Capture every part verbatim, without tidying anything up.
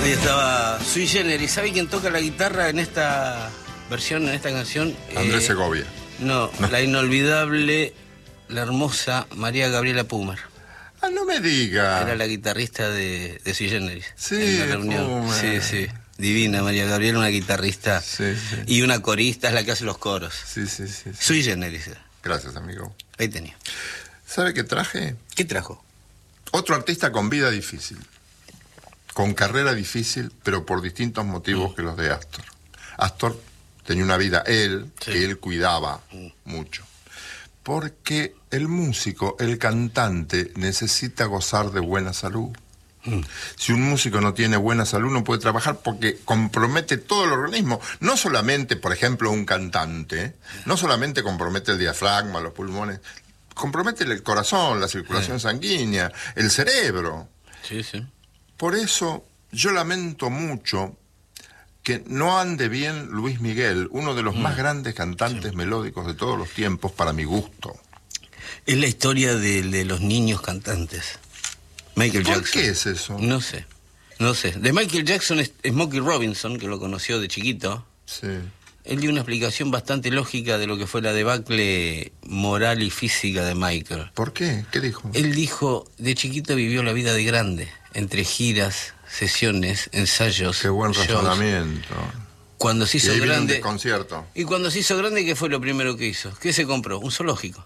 Ahí estaba Sui Generis. ¿Sabe quién toca la guitarra en esta versión, en esta canción? Andrés eh, Segovia. No, no, la inolvidable, la hermosa María Gabriela Pumer. Ah, no me diga. Era la guitarrista de, de Sui Generis. Sí, en la reunión. Pumer. Sí, sí. Divina María Gabriela, una guitarrista. Sí, sí. Y una corista, es la que hace los coros. Sí, sí, sí, sí. Sui Generis. Gracias, amigo. Ahí tenía. ¿Sabe qué traje? ¿Qué trajo? Otro artista con vida difícil. Con carrera difícil, pero por distintos motivos mm. que los de Astor. Astor tenía una vida, él, sí. que él cuidaba mm. mucho. Porque el músico, el cantante, necesita gozar de buena salud. Mm. Si un músico no tiene buena salud, no puede trabajar porque compromete todo el organismo. No solamente, por ejemplo, un cantante, no solamente compromete el diafragma, los pulmones, compromete el corazón, la circulación sí. sanguínea, el cerebro. Sí, sí. Por eso yo lamento mucho que no ande bien Luis Miguel, uno de los mm. más grandes cantantes sí. melódicos de todos los tiempos, para mi gusto. Es la historia de, de los niños cantantes. Michael ¿Por Jackson. qué es eso? No sé, no sé. De Michael Jackson es Smokey Robinson, que lo conoció de chiquito. Sí. Él dio una explicación bastante lógica de lo que fue la debacle moral y física de Michael. ¿Por qué? ¿Qué dijo? Él dijo, de chiquito vivió la vida de grande, entre giras, sesiones, ensayos. Qué buen shows. razonamiento. Cuando se hizo y grande. Un concierto. Y cuando se hizo grande, ¿qué fue lo primero que hizo? ¿Qué se compró? Un zoológico.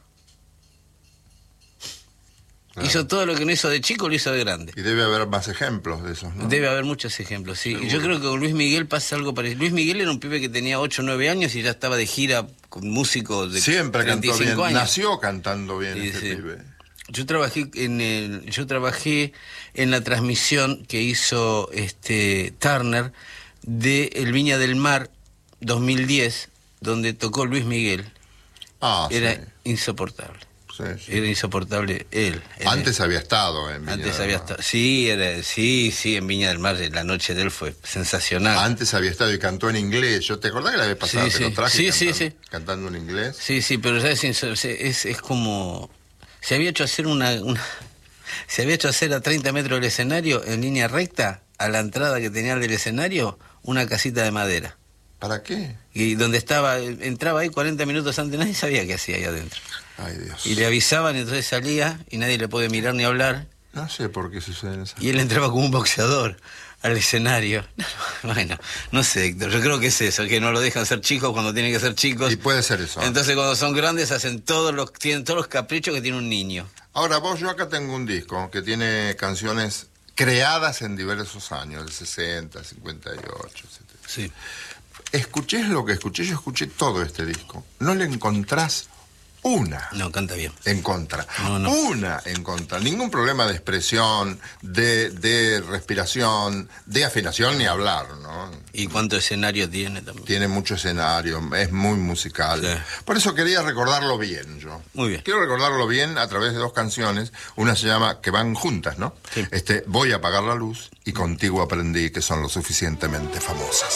Claro. Hizo todo lo que no hizo de chico, lo hizo de grande. Y debe haber más ejemplos de esos, ¿no? Debe haber muchos ejemplos, sí. Seguro. Yo creo que con Luis Miguel pasa algo parecido. Luis Miguel era un pibe que tenía ocho o nueve años y ya estaba de gira con músicos de Siempre treinta y cinco cantó bien. años. Nació cantando bien sí, ese sí. pibe. Yo trabajé en el, yo trabajé en la transmisión que hizo este Turner de El Viña del Mar dos mil diez, donde tocó Luis Miguel. Ah, era sí. insoportable. Sí, sí. Era insoportable él. él Antes había estado en Viña Antes del había Mar. estado. Sí, era, sí, sí, en Viña del Mar la noche de él fue sensacional. Antes había estado y cantó en inglés. ¿Yo te acordás que la vez pasada sí, te sí. lo traje Sí, cantando, sí, sí. cantando en inglés? Sí, sí, pero ya es, es, es como... Se había hecho hacer una, una... Se había hecho hacer a treinta metros del escenario, en línea recta, a la entrada que tenía del escenario, una casita de madera. ¿Para qué? Y donde estaba, entraba ahí cuarenta minutos antes, nadie sabía qué hacía ahí adentro. Ay, Dios. Y le avisaban, entonces salía y nadie le puede mirar ni hablar. No sé por qué suceden esas cosas. Y él entraba como un boxeador al escenario. Bueno, no sé, Héctor, yo creo que es eso, que no lo dejan ser chicos cuando tienen que ser chicos. Y puede ser eso. Entonces cuando son grandes hacen todos los, tienen todos los caprichos que tiene un niño. Ahora vos, yo acá tengo un disco que tiene canciones creadas en diversos años, el sesenta, cincuenta y ocho, etcétera. Sí. Escuchés lo que escuché, yo escuché todo este disco. No le encontrás una No, canta bien. en contra. No, no. Una en contra. Ningún problema de expresión, de, de respiración, de afinación, ni hablar, ¿no? ¿Y cuánto escenario tiene también? Tiene mucho escenario, es muy musical. Sí. Por eso quería recordarlo bien yo. Muy bien. Quiero recordarlo bien a través de dos canciones. Una se llama, que van juntas, ¿no? Sí. Este, Voy a apagar la luz y Contigo aprendí, que son lo suficientemente famosas.